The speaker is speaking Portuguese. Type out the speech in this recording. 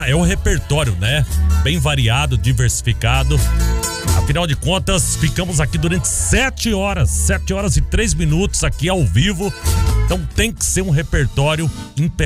É um repertório, né? Bem variado, diversificado. Afinal de contas, ficamos aqui durante 7 horas e 3 minutos aqui ao vivo. Então tem que ser um repertório impecável.